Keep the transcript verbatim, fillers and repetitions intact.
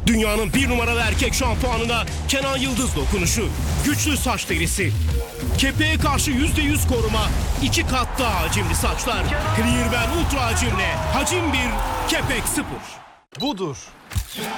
Dünyanın bir numaralı erkek şampuanına Kenan Yıldız dokunuşu. Güçlü saç derisi. Kepeğe karşı yüzde yüz koruma. iki kat daha hacimli saçlar. Clear Ben Ultra hacimle. Hacim bir, kepek sıfır. Budur.